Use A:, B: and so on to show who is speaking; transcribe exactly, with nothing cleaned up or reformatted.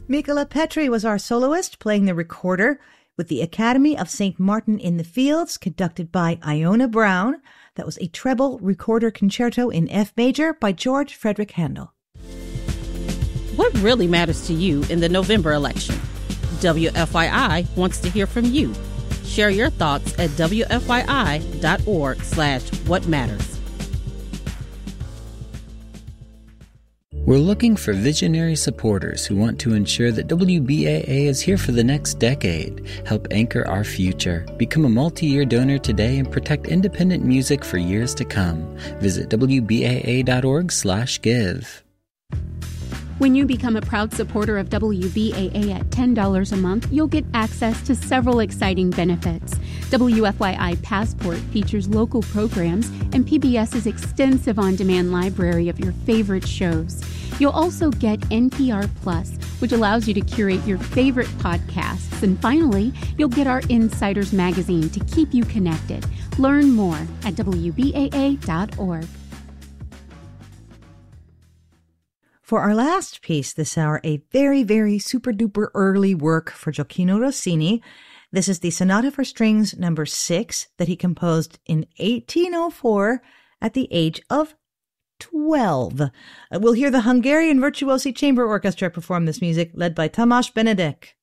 A: Mikola Petri was our soloist, playing the recorder with the Academy of Saint Martin in the Fields, conducted by Iona Brown. That was a treble recorder concerto in F major by George Frederick Handel.
B: What really matters to you in the November election? W F Y I wants to hear from you. Share your thoughts at W F Y I dot org slash what matters.
C: We're looking for visionary supporters who want to ensure that W B A A is here for the next decade. Help anchor our future. Become a multi-year donor today and protect independent music for years to come. Visit W B A A dot org slash give.
D: When you become a proud supporter of W B A A at ten dollars a month, you'll get access to several exciting benefits. W F Y I Passport features local programs and PBS's extensive on-demand library of your favorite shows. You'll also get N P R Plus, which allows you to curate your favorite podcasts. And finally, you'll get our Insiders magazine to keep you connected. Learn more at W B A A dot org.
A: For our last piece this hour, a very, very super-duper early work for Gioacchino Rossini. This is the Sonata for Strings number six that he composed in eighteen oh four at the age of twelve. We'll hear the Hungarian Virtuosi Chamber Orchestra perform this music, led by Tamás Benedek.